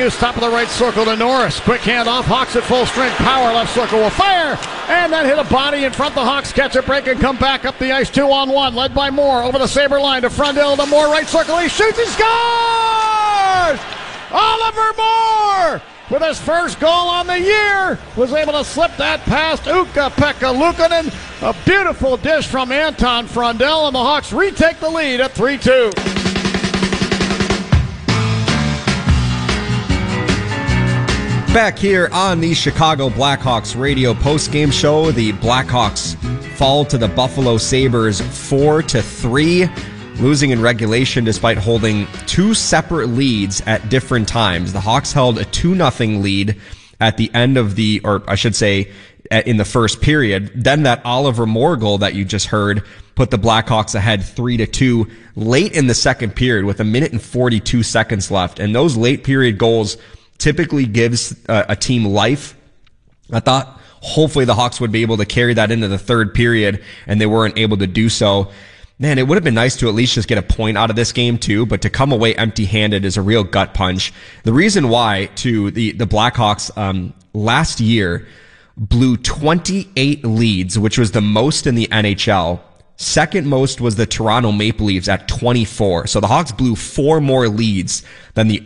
Hughes, top of the right circle to Norris. Quick handoff. Hawks at full strength. Power left circle will fire. And then hit a body in front. The Hawks catch a break and come back up the ice 2-on-1. Led by Moore over the Sabre line to Frundell to Moore. Right circle. He shoots. He scores! Oliver Moore, with his first goal on the year, was able to slip that past Ukko-Pekka Luukkonen. A beautiful dish from Anton Frundell, and the Hawks retake the lead at 3-2. Back here on the Chicago Blackhawks radio postgame show, the Blackhawks fall to the Buffalo Sabres 4-3. Losing in regulation despite holding two separate leads at different times. The Hawks held a 2-0 lead at the end of in the first period. Then that Oliver Moore goal that you just heard put the Blackhawks ahead 3-2 late in the second period with 1 minute and 42 seconds left. And those late period goals typically gives a team life. I thought hopefully the Hawks would be able to carry that into the third period, and they weren't able to do so. Man, it would have been nice to at least just get a point out of this game too, but to come away empty-handed is a real gut punch. The reason why, too, the Blackhawks last year blew 28 leads, which was the most in the NHL. Second most was the Toronto Maple Leafs at 24. So the Hawks blew 4 more leads than the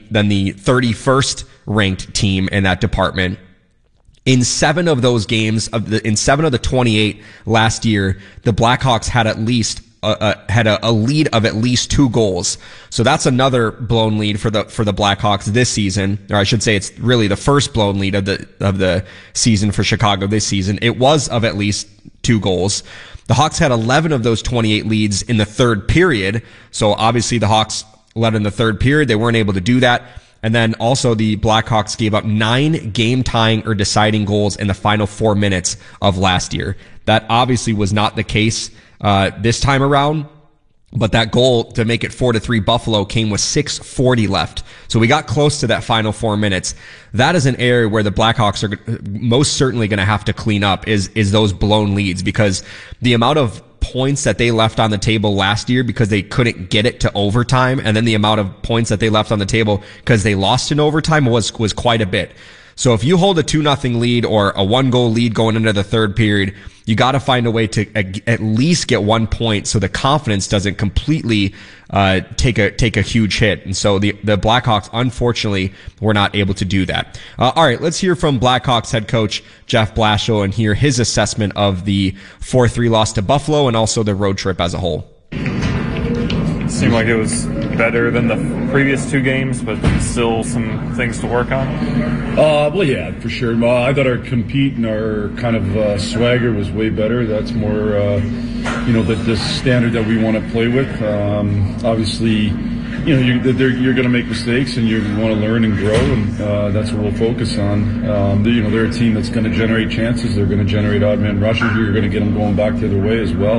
31st ranked team in that department. In 7 of those games, in 7 of the 28 last year, the Blackhawks had at least had a lead of at least 2 goals. So that's another blown lead for the Blackhawks this season. Or I should say it's really the first blown lead of the season for Chicago this season. It was of at least 2 goals. The Hawks had 11 of those 28 leads in the third period. So obviously the Hawks led in the third period. They weren't able to do that. And then also the Blackhawks gave up 9 game-tying or deciding goals in the final 4 minutes of last year. That obviously was not the case this time around, but that goal to make it 4-3 Buffalo came with 6:40 left. So we got close to that final 4 minutes. That is an area where the Blackhawks are most certainly going to have to clean up is those blown leads, because the amount of points that they left on the table last year because they couldn't get it to overtime, and then the amount of points that they left on the table because they lost in overtime was quite a bit. So if you hold a 2-0 lead or a 1-goal lead going into the third period, you got to find a way to at least get 1 point so the confidence doesn't completely take a huge hit. And so the Blackhawks, unfortunately, were not able to do that. All right, let's hear from Blackhawks head coach Jeff Blashill and hear his assessment of the 4-3 loss to Buffalo and also the road trip as a whole. It seemed like it was better than the previous 2 games, but still some things to work on. Well, yeah, for sure. I thought our compete and our kind of swagger was way better. That's more, the standard that we want to play with. Obviously, you're going to make mistakes and you want to learn and grow, and that's what we'll focus on. They're a team that's going to generate chances. They're going to generate odd man rushes. You're going to get them going back the other way as well.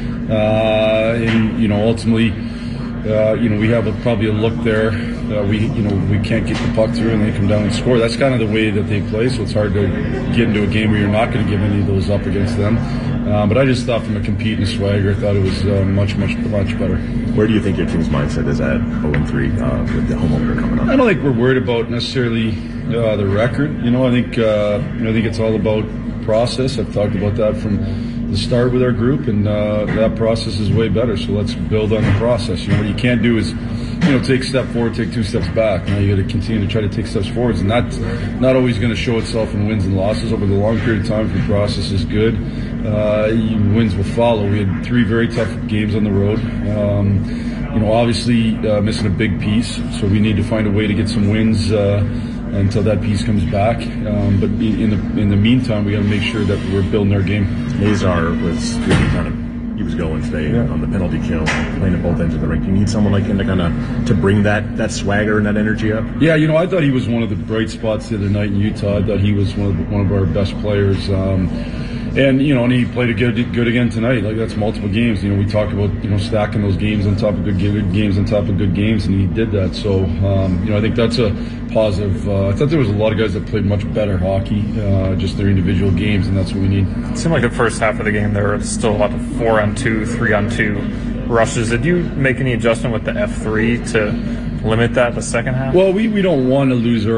And ultimately, we have probably a look there. We can't get the puck through and they come down and score. That's kind of the way that they play, so it's hard to get into a game where you're not going to give any of those up against them. But I just thought from a compete and swagger, I thought it was much better. Where do you think your team's mindset is at 0-3 with the home opener coming up? I don't think we're worried about necessarily the record. I think it's all about process. I've talked about that from the start with our group, and that process is way better. So let's build on the process. What you can't do is, take a step forward, take 2 steps back. You got to continue to try to take steps forwards, and that's not always going to show itself in wins and losses over the long period of time. If the process is good, wins will follow. We had 3 very tough games on the road. Obviously missing a big piece, so we need to find a way to get some wins until that piece comes back. But in the meantime, we got to make sure that we're building our game. Lazar was really he was going today on the penalty kill, playing at both ends of the rink. You need someone like him to bring that swagger and that energy up. Yeah, I thought he was one of the bright spots the other night in Utah. I thought he was one of our best players. And he played good again tonight. Like, that's multiple games. We talked about stacking those games on top of good games on top of good games, and he did that. So I think that's a positive. I thought there was a lot of guys that played much better hockey, just their individual games, and that's what we need. It seemed like the first half of the game there was still a lot of 4-on-2, 3-on-2 rushes. Did you make any adjustment with the F3 to limit that the second half? Well, we don't want to lose early.